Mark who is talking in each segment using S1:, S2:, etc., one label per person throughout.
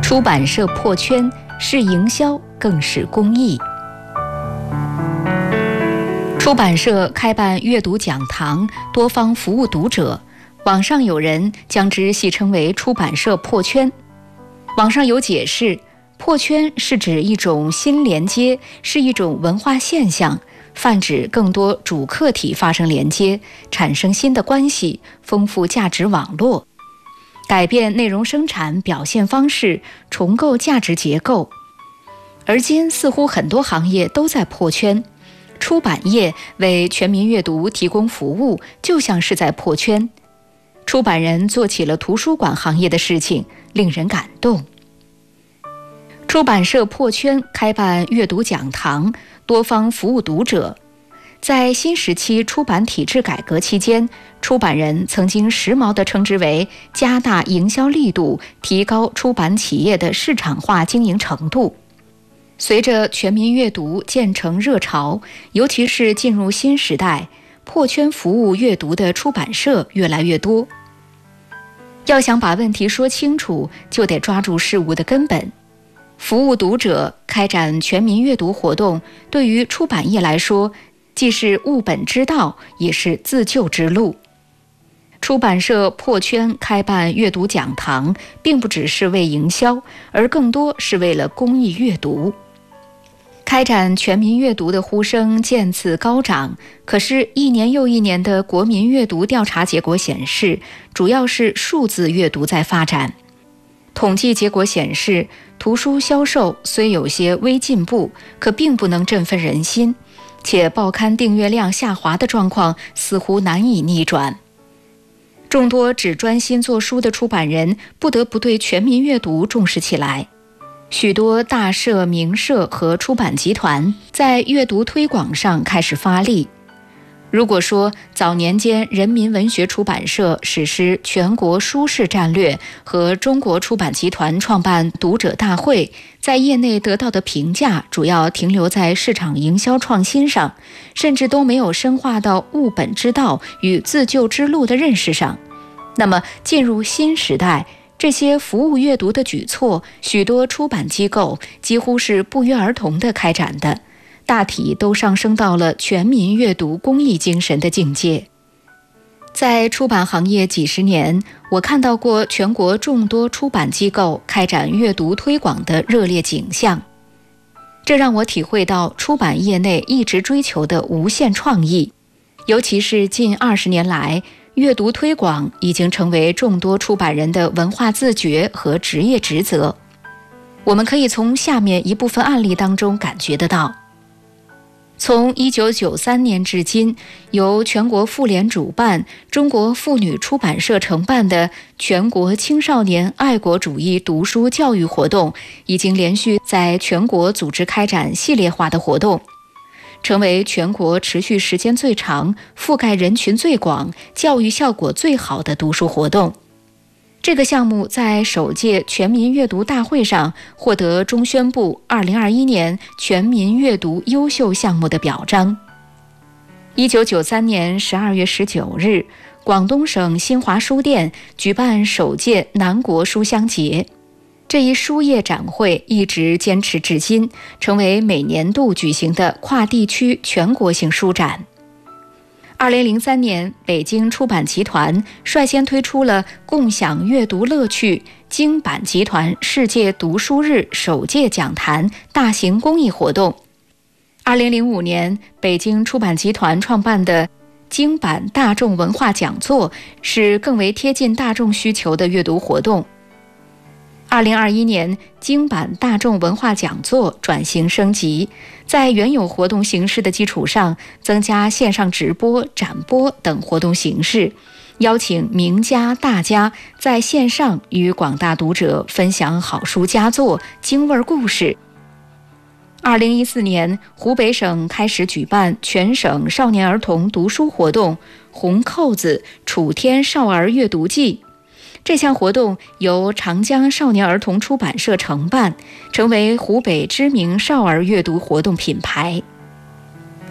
S1: 出版社破圈，是营销更是公益。出版社开办阅读讲堂，多方服务读者，网上有人将之戏称为出版社破圈。网上有解释，破圈是指一种新连接，是一种文化现象，泛指更多主客体发生连接，产生新的关系，丰富价值网络，改变内容生产表现方式，重构价值结构。而今似乎很多行业都在破圈，出版业为全民阅读提供服务，就像是在破圈。出版人做起了图书馆行业的事情，令人感动。出版社破圈，开办阅读讲堂，多方服务读者。在新时期出版体制改革期间，出版人曾经时髦地称之为加大营销力度，提高出版企业的市场化经营程度。随着全民阅读渐成热潮，尤其是进入新时代，破圈服务阅读的出版社越来越多。要想把问题说清楚，就得抓住事物的根本。服务读者，开展全民阅读活动，对于出版业来说，既是务本之道，也是自救之路。出版社破圈开办阅读讲堂，并不只是为营销，而更多是为了公益阅读。开展全民阅读的呼声渐次高涨，可是一年又一年的国民阅读调查结果显示，主要是数字阅读在发展。统计结果显示，图书销售虽有些微进步，可并不能振奋人心，且报刊订阅量下滑的状况似乎难以逆转。众多只专心做书的出版人不得不对全民阅读重视起来。许多大社、名社和出版集团在阅读推广上开始发力。如果说早年间人民文学出版社实施全国书市战略和中国出版集团创办读者大会，在业内得到的评价主要停留在市场营销创新上，甚至都没有深化到务本之道与自救之路的认识上，那么进入新时代，这些服务阅读的举措，许多出版机构几乎是不约而同地开展的，大体都上升到了全民阅读公益精神的境界。在出版行业几十年，我看到过全国众多出版机构开展阅读推广的热烈景象，这让我体会到出版业内一直追求的无限创意。尤其是近20年来，阅读推广已经成为众多出版人的文化自觉和职业职责。我们可以从下面一部分案例当中感觉得到。从1993年至今，由全国妇联主办、中国妇女出版社承办的全国青少年爱国主义读书教育活动，已经连续在全国组织开展系列化的活动，成为全国持续时间最长、覆盖人群最广、教育效果最好的读书活动。这个项目在首届全民阅读大会上获得中宣部2021年全民阅读优秀项目的表彰。1993年12月19日，广东省新华书店举办首届南国书香节。这一书业展会一直坚持至今，成为每年度举行的跨地区全国性书展。2003年，北京出版集团率先推出了共享阅读乐趣京版集团世界读书日首届讲坛大型公益活动。2005年，北京出版集团创办的京版大众文化讲座是更为贴近大众需求的阅读活动。2021年，京版大众文化讲座转型升级，在原有活动形式的基础上，增加线上直播、展播等活动形式，邀请名家大家在线上与广大读者分享好书佳作、京味故事。2014年，湖北省开始举办全省少年儿童读书活动“红扣子楚天少儿阅读季”。这项活动由长江少年儿童出版社承办，成为湖北知名少儿阅读活动品牌。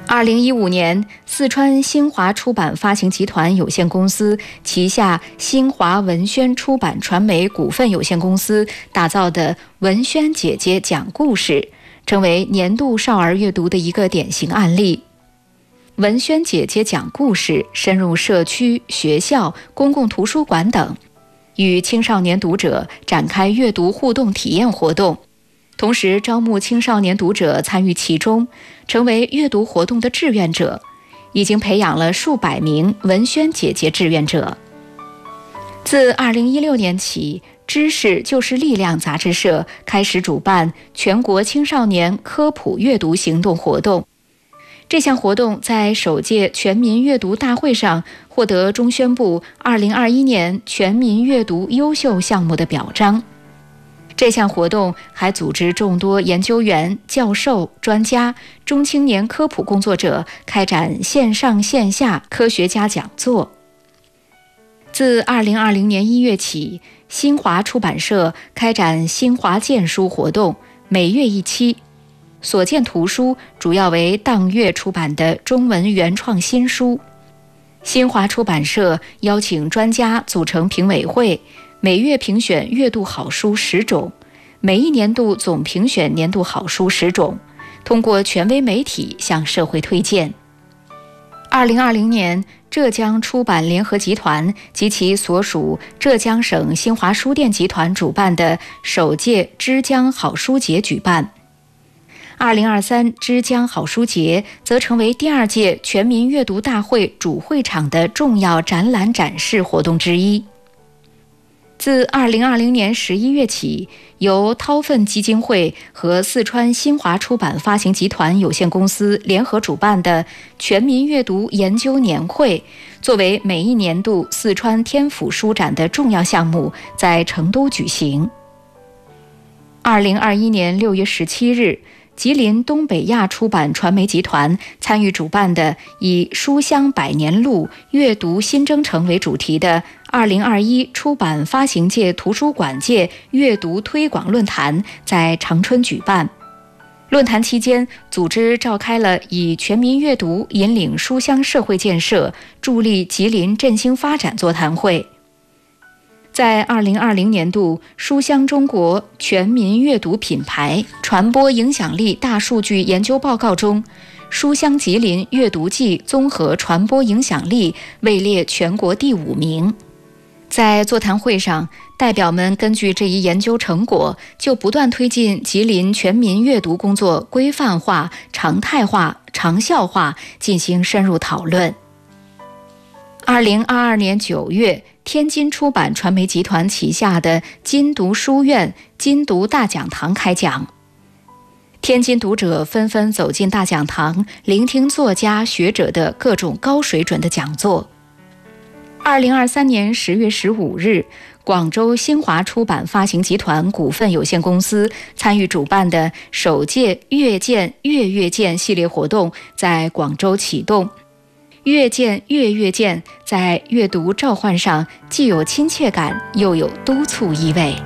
S1: 2015年，四川新华出版发行集团有限公司旗下新华文宣出版传媒股份有限公司打造的文宣姐姐讲故事，成为年度少儿阅读的一个典型案例。文宣姐姐讲故事深入社区、学校、公共图书馆等，与青少年读者展开阅读互动体验活动，同时招募青少年读者参与其中，成为阅读活动的志愿者，已经培养了数百名文宣姐姐志愿者。自2016年起，知识就是力量杂志社开始主办全国青少年科普阅读行动活动。这项活动在首届全民阅读大会上获得中宣部2021年全民阅读优秀项目的表彰。这项活动还组织众多研究员、教授、专家、中青年科普工作者开展线上线下科学家讲座。自2020年1月起，新华出版社开展新华荐书活动，每月一期。所见图书主要为当月出版的中文原创新书。新华出版社邀请专家组成评委会，每月评选月度好书10种，每一年度总评选年度好书10种，通过权威媒体向社会推荐。2020年，浙江出版联合集团及其所属浙江省新华书店集团主办的首届之江好书节举办。2023之江好书节则成为第2届全民阅读大会主会场的重要展览展示活动之一。自2020年11月起，由韬奋基金会和四川新华出版发行集团有限公司联合主办的全民阅读研究年会，作为每一年度四川天府书展的重要项目，在成都举行。2021年6月17日，吉林东北亚出版传媒集团参与主办的以书香百年路、阅读新征程为主题的2021出版发行界图书馆界阅读推广论坛在长春举办。论坛期间，组织召开了以全民阅读引领书香社会建设，助力吉林振兴发展座谈会。在2020年度书香中国全民阅读品牌传播影响力大数据研究报告中，书香吉林阅读季综合传播影响力位列全国第5名。在座谈会上，代表们根据这一研究成果，就不断推进吉林全民阅读工作规范化、常态化、长效化进行深入讨论。2022年9月，天津出版传媒集团旗下的金读书院金读大讲堂开讲，天津读者纷纷走进大讲堂，聆听作家学者的各种高水准的讲座。2023年10月15日，广州新华出版发行集团股份有限公司参与主办的首届阅见阅见系列活动在广州启动。阅见阅见在阅读召唤上既有亲切感，又有督促意味。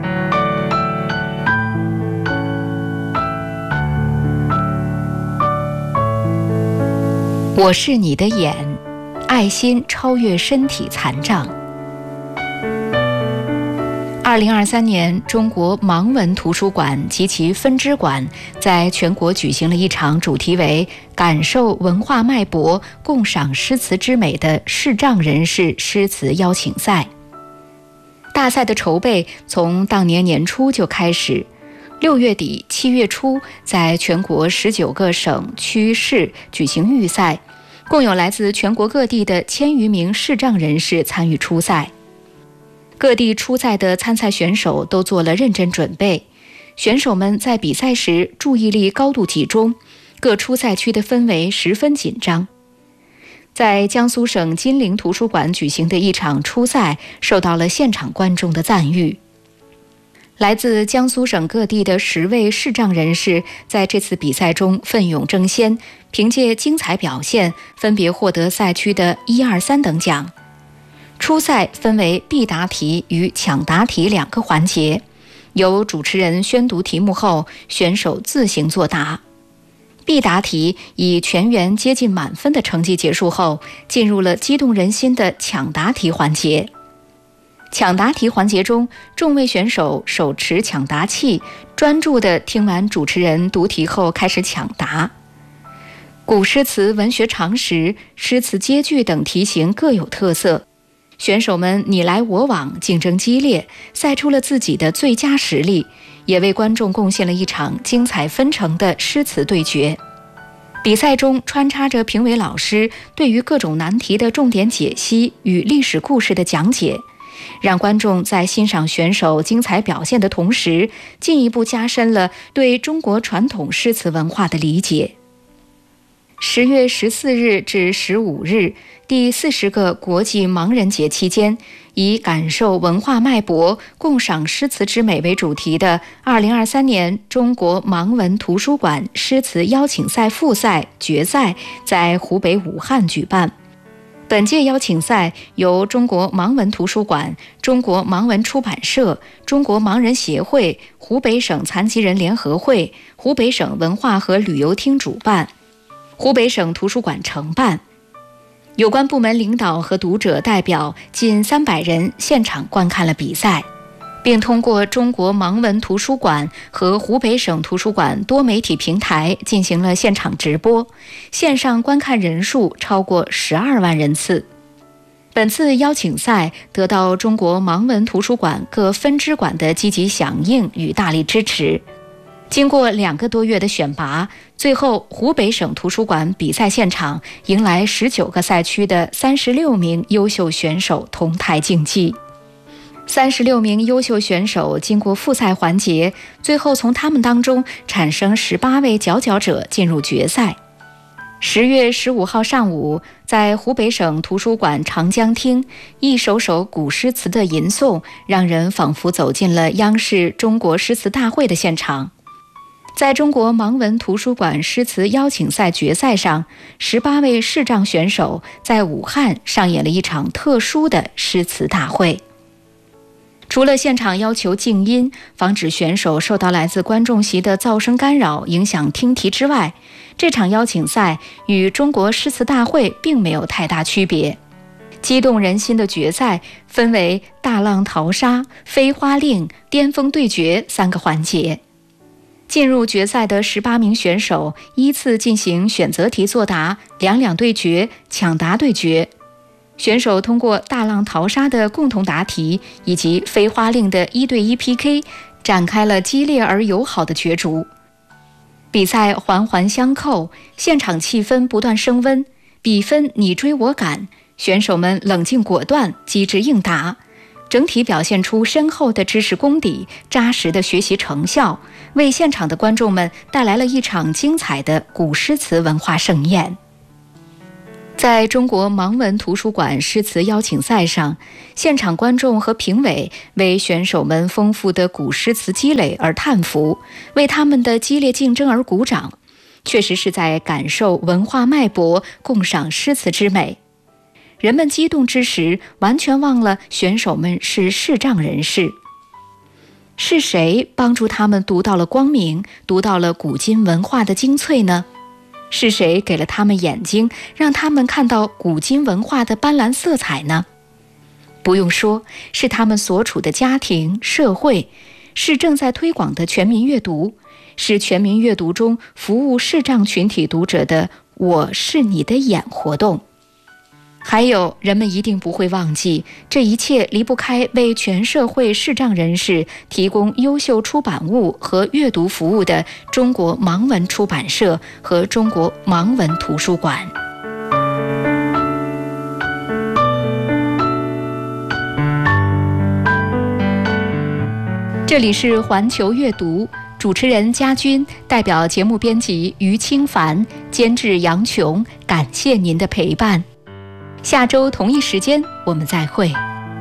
S1: 我是你的眼，爱心超越身体残障。2023年，中国盲文图书馆及其分支馆在全国举行了一场主题为“感受文化脉搏，共赏诗词之美”的视障人士诗词邀请赛。大赛的筹备从当年年初就开始，6月底7月初在全国19个省区市举行预赛，共有来自全国各地的1000余名视障人士参与初赛。各地出赛的参赛选手都做了认真准备，选手们在比赛时注意力高度集中，各出赛区的氛围十分紧张。在江苏省金陵图书馆举行的一场初赛受到了现场观众的赞誉。来自江苏省各地的10位视障人士在这次比赛中奋勇争先，凭借精彩表现分别获得赛区的1、2、3等奖。初赛分为必答题与抢答题2个环节，由主持人宣读题目后，选手自行作答。 必答题以全员接近满分的成绩结束后，进入了激动人心的抢答题环节。抢答题环节中，众位选手手持抢答器，专注地听完主持人读题后开始抢答。古诗词、文学常识、诗词接句等题型各有特色，选手们你来我往，竞争激烈，赛出了自己的最佳实力，也为观众贡献了一场精彩纷呈的诗词对决。比赛中穿插着评委老师对于各种难题的重点解析与历史故事的讲解，让观众在欣赏选手精彩表现的同时，进一步加深了对中国传统诗词文化的理解。10月14日至15日，第40个国际盲人节期间，以感受文化脉搏，共赏诗词之美为主题的2023年中国盲文图书馆诗词邀请赛复赛决赛在湖北武汉举办。本届邀请赛由中国盲文图书馆、中国盲文出版社、中国盲人协会、湖北省残疾人联合会、湖北省文化和旅游厅主办，湖北省图书馆承办。有关部门领导和读者代表近300人现场观看了比赛，并通过中国盲文图书馆和湖北省图书馆多媒体平台进行了现场直播，线上观看人数超过12万人次。本次邀请赛得到中国盲文图书馆各分支馆的积极响应与大力支持。经过2个多月的选拔，最后湖北省图书馆比赛现场迎来19个赛区的36名优秀选手同台竞技。36名优秀选手经过复赛环节，最后从他们当中产生18位佼佼者进入决赛。10月15号上午，在湖北省图书馆长江厅，一首首古诗词的吟诵，让人仿佛走进了央视中国诗词大会的现场。在中国盲文图书馆诗词邀请赛决赛上，18位视障选手在武汉上演了一场特殊的诗词大会。除了现场要求静音，防止选手受到来自观众席的噪声干扰影响听题之外，这场邀请赛与中国诗词大会并没有太大区别。激动人心的决赛分为大浪淘沙、飞花令、巅峰对决3个环节。进入决赛的18名选手依次进行选择题作答、两两对决、抢答对决。选手通过大浪淘沙的共同答题以及飞花令的1对1 PK， 展开了激烈而友好的角逐。比赛环环相扣，现场气氛不断升温，比分你追我赶，选手们冷静果断，机智应答，整体表现出深厚的知识功底、扎实的学习成效，为现场的观众们带来了一场精彩的古诗词文化盛宴。在中国盲文图书馆诗词邀请赛上，现场观众和评委为选手们丰富的古诗词积累而叹服，为他们的激烈竞争而鼓掌，确实是在感受文化脉搏，共赏诗词之美。人们激动之时，完全忘了选手们是视障人士。是谁帮助他们读到了光明，读到了古今文化的精粹呢？是谁给了他们眼睛，让他们看到古今文化的斑斓色彩呢？不用说，是他们所处的家庭、社会，是正在推广的全民阅读，是全民阅读中服务视障群体读者的“我是你的眼”活动。还有，人们一定不会忘记，这一切离不开为全社会视障人士提供优秀出版物和阅读服务的中国盲文出版社和中国盲文图书馆。这里是环球阅读，主持人佳君，代表节目编辑于清凡，监制杨琼，感谢您的陪伴。下周同一时间我们再会。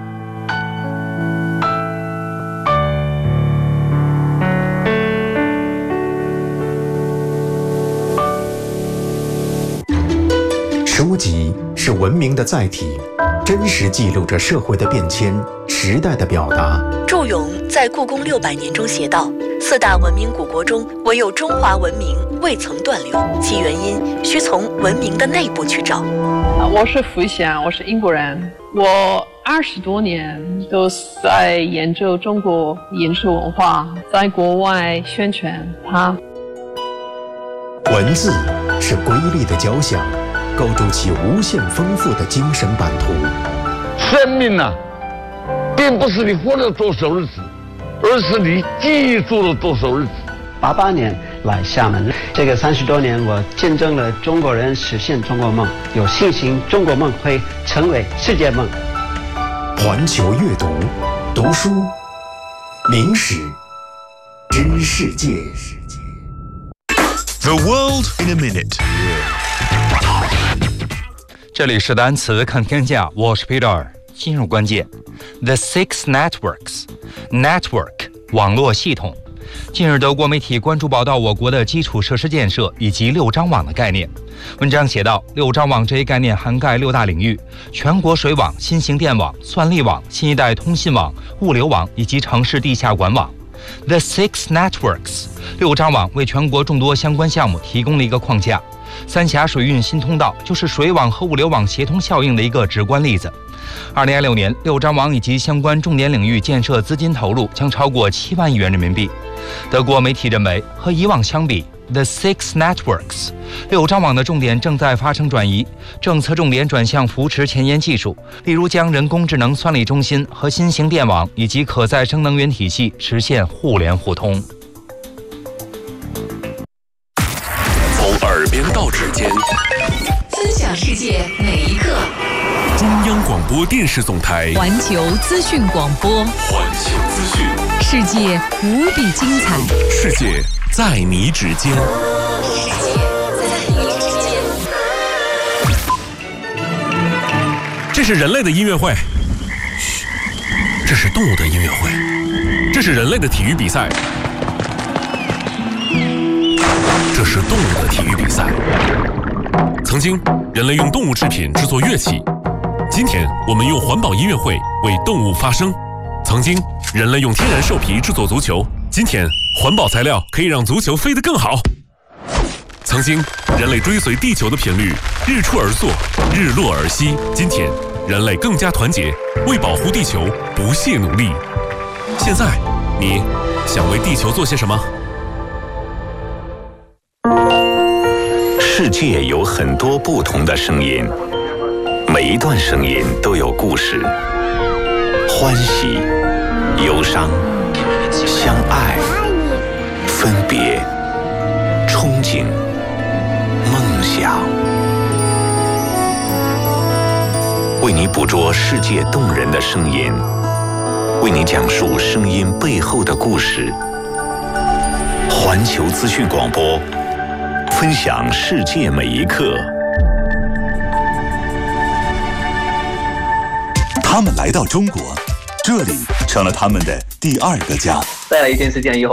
S2: 书籍是文明的载体，真实记录着社会的变迁、时代的表达。
S3: 祝融在《故宫600年》中写道：4大文明古国中，唯有中华文明未曾断流，其原因需从文明的内部去找。
S4: 我是福祥，我是英国人，我20多年都在研究中国饮食文化，在国外宣传它。
S2: 文字是瑰丽的交响，构筑起无限丰富的精神版图。
S5: 生命呢，并不是你活了多少日子，而是你记住了多少日子。
S6: 88年来厦门，这个30多年，我见证了中国人实现中国梦，有信心中国梦会成为世界梦。
S2: 环球阅读，读书，明史，知世界。
S7: The world in a minute。这里是单词看天下，我是 Peter。进入关键 ，The Six Networks。Network 网络系统。近日，德国媒体关注报道我国的基础设施建设以及6张网的概念。文章写道，6张网这一概念涵盖6大领域：全国水网、新型电网、算力网、新一代通信网、物流网以及城市地下管网。The Six Networks 6张网为全国众多相关项目提供了一个框架。三峡水运新通道就是水网和物流网协同效应的一个直观例子。2026年，6张网以及相关重点领域建设资金投入将超过7万亿元人民币。德国媒体认为，和以往相比 ，The Six Networks 6张网的重点正在发生转移，政策重点转向扶持前沿技术，例如将人工智能算力中心和新型电网以及可再生能源体系实现互联互通。
S8: 从耳边到指尖，
S3: 分享世界每一刻。
S8: 中央广播电视总台
S9: 环球资讯广播，
S8: 环球资讯，
S9: 世界无比精彩，
S8: 世界在你指尖，
S3: 世界在你指尖。
S8: 这是人类的音乐会，嘘，这是动物的音乐会，这是人类的体育比赛，这是动物的体育比赛。曾经，人类用动物制品制作乐器。今天我们用环保音乐会为动物发声。曾经，人类用天然兽皮制作足球，今天环保材料可以让足球飞得更好。曾经，人类追随地球的频率，日出而作，日落而息，今天人类更加团结，为保护地球不懈努力。现在，你想为地球做些什么？
S10: 世界有很多不同的声音，每一段声音都有故事，欢喜、忧伤、相爱、分别、憧憬、梦想。为你捕捉世界动人的声音，为你讲述声音背后的故事。环球资讯广播，分享世界每一刻。
S11: 他们来到中国，这里成了他们的第2个家。
S12: 待了一段时间以后，